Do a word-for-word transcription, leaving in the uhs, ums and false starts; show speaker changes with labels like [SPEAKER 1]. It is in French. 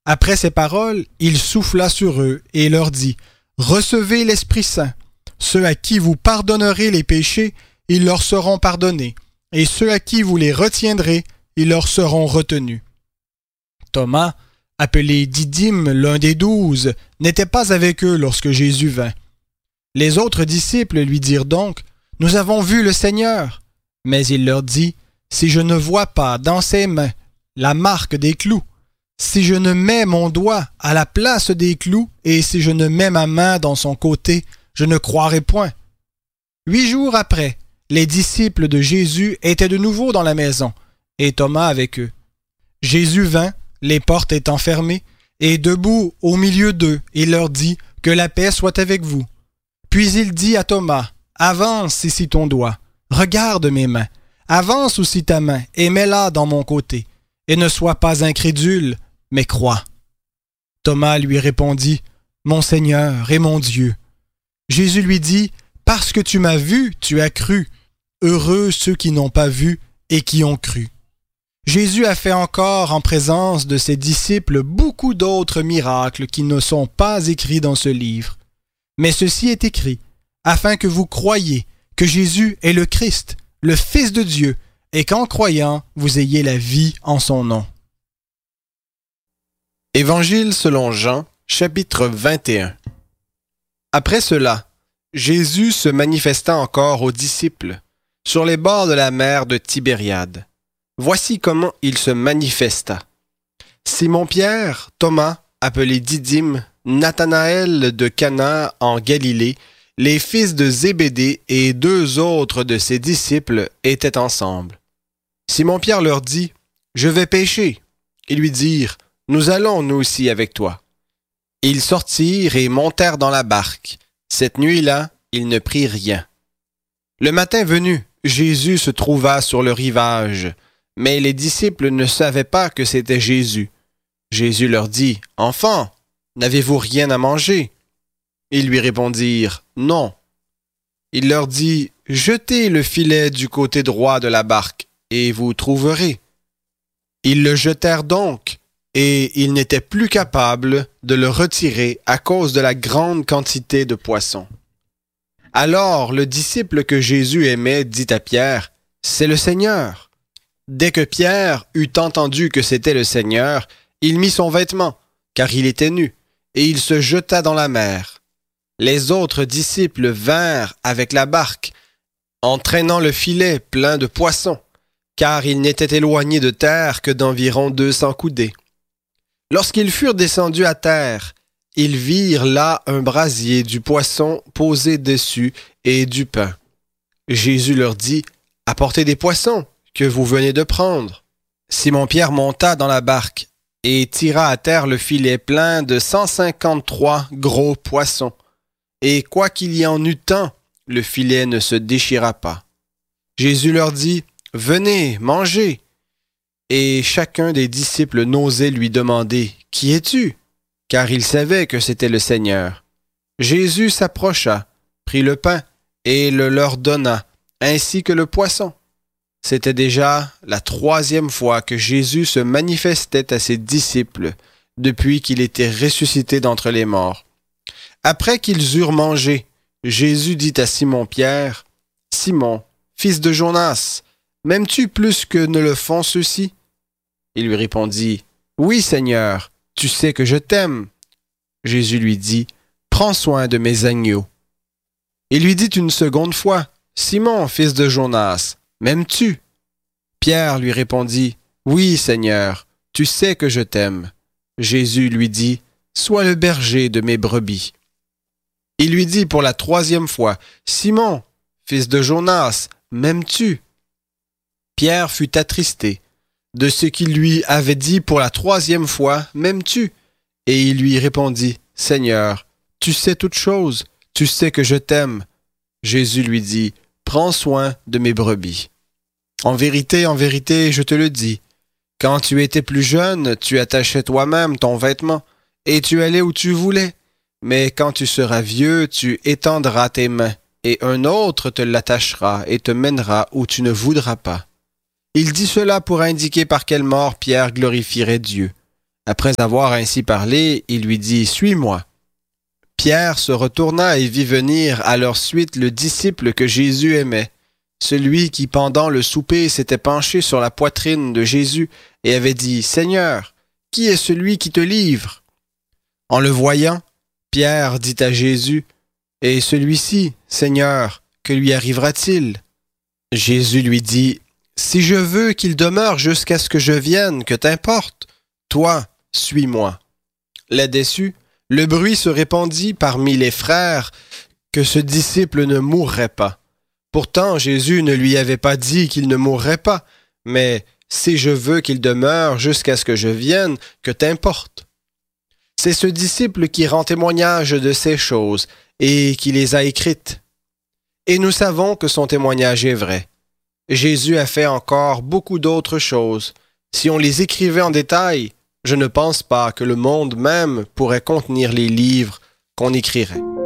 [SPEAKER 1] Après ces paroles, il souffla sur eux et leur dit, « Recevez l'Esprit Saint. Ceux à qui vous pardonnerez les péchés, ils leur seront pardonnés, et ceux à qui vous les retiendrez, ils leur seront retenus. » Thomas, appelé Didyme, l'un des douze, n'était pas avec eux lorsque Jésus vint. Les autres disciples lui dirent donc, « Nous avons vu le Seigneur. » Mais il leur dit, « Si je ne vois pas dans ses mains la marque des clous, si je ne mets mon doigt à la place des clous, et si je ne mets ma main dans son côté, je ne croirai point. » Huit jours après, les disciples de Jésus étaient de nouveau dans la maison, et Thomas avec eux. Jésus vint, les portes étant fermées, et debout au milieu d'eux, il leur dit, « Que la paix soit avec vous. » Puis il dit à Thomas, « Avance ici ton doigt, regarde mes mains, avance aussi ta main, et mets-la dans mon côté, et ne sois pas incrédule, mais crois. » Thomas lui répondit, « Mon Seigneur et mon Dieu. » Jésus lui dit, « Parce que tu m'as vu, tu as cru. Heureux ceux qui n'ont pas vu et qui ont cru. » Jésus a fait encore en présence de ses disciples beaucoup d'autres miracles qui ne sont pas écrits dans ce livre. Mais ceci est écrit, afin que vous croyiez que Jésus est le Christ, le Fils de Dieu, et qu'en croyant, vous ayez la vie en son nom.
[SPEAKER 2] Évangile selon Jean, chapitre vingt et un. Après cela, Jésus se manifesta encore aux disciples, sur les bords de la mer de Tibériade. Voici comment il se manifesta. Simon-Pierre, Thomas, appelé Didyme, Nathanaël de Cana en Galilée, les fils de Zébédée et deux autres de ses disciples étaient ensemble. Simon-Pierre leur dit, « Je vais pêcher. » Ils lui dirent, « Nous allons nous aussi avec toi. » Ils sortirent et montèrent dans la barque. Cette nuit-là, ils ne prirent rien. Le matin venu, Jésus se trouva sur le rivage, mais les disciples ne savaient pas que c'était Jésus. Jésus leur dit, « Enfants, n'avez-vous rien à manger? » Ils lui répondirent, « Non. » Il leur dit, « Jetez le filet du côté droit de la barque, et vous trouverez. » Ils le jetèrent donc, et ils n'étaient plus capables de le retirer à cause de la grande quantité de poissons. Alors le disciple que Jésus aimait dit à Pierre, « C'est le Seigneur. » Dès que Pierre eut entendu que c'était le Seigneur, il mit son vêtement, car il était nu, et il se jeta dans la mer. Les autres disciples vinrent avec la barque, en traînant le filet plein de poissons, car ils n'étaient éloignés de terre que d'environ deux cents coudées. Lorsqu'ils furent descendus à terre, ils virent là un brasier du poisson posé dessus et du pain. Jésus leur dit, « Apportez des poissons que vous venez de prendre. » Simon-Pierre monta dans la barque et tira à terre le filet plein de cent cinquante-trois gros poissons. Et quoiqu'il y en eût tant, le filet ne se déchira pas. Jésus leur dit, « Venez, mangez. » Et chacun des disciples n'osait lui demander, « Qui es-tu? » Car il savait que c'était le Seigneur. Jésus s'approcha, prit le pain et le leur donna, ainsi que le poisson. C'était déjà la troisième fois que Jésus se manifestait à ses disciples depuis qu'il était ressuscité d'entre les morts. Après qu'ils eurent mangé, Jésus dit à Simon-Pierre, « Simon, fils de Jonas, m'aimes-tu plus que ne le font ceux-ci? » Il lui répondit, « Oui, Seigneur, tu sais que je t'aime. » Jésus lui dit, « Prends soin de mes agneaux. » Il lui dit une seconde fois, « Simon, fils de Jonas, m'aimes-tu? » Pierre lui répondit, « Oui, Seigneur, tu sais que je t'aime. » Jésus lui dit, « Sois le berger de mes brebis. » Il lui dit pour la troisième fois, « Simon, fils de Jonas, m'aimes-tu? » Pierre fut attristé de ce qu'il lui avait dit pour la troisième fois, « M'aimes-tu? » Et il lui répondit, « Seigneur, tu sais toutes choses, tu sais que je t'aime. » Jésus lui dit, « Prends soin de mes brebis. En vérité, en vérité, je te le dis, quand tu étais plus jeune, tu attachais toi-même ton vêtement, et tu allais où tu voulais. Mais quand tu seras vieux, tu étendras tes mains, et un autre te l'attachera et te mènera où tu ne voudras pas. » Il dit cela pour indiquer par quelle mort Pierre glorifierait Dieu. Après avoir ainsi parlé, il lui dit « Suis-moi ». Pierre se retourna et vit venir à leur suite le disciple que Jésus aimait, celui qui pendant le souper s'était penché sur la poitrine de Jésus et avait dit « Seigneur, qui est celui qui te livre ?» En le voyant, Pierre dit à Jésus « Et celui-ci, Seigneur, que lui arrivera-t-il » Jésus lui dit « Si je veux qu'il demeure jusqu'à ce que je vienne, que t'importe? Toi, suis-moi. » Là-dessus, le bruit se répandit parmi les frères que ce disciple ne mourrait pas. Pourtant, Jésus ne lui avait pas dit qu'il ne mourrait pas, mais « Si je veux qu'il demeure jusqu'à ce que je vienne, que t'importe? » C'est ce disciple qui rend témoignage de ces choses et qui les a écrites. Et nous savons que son témoignage est vrai. Jésus a fait encore beaucoup d'autres choses. Si on les écrivait en détail, je ne pense pas que le monde même pourrait contenir les livres qu'on écrirait.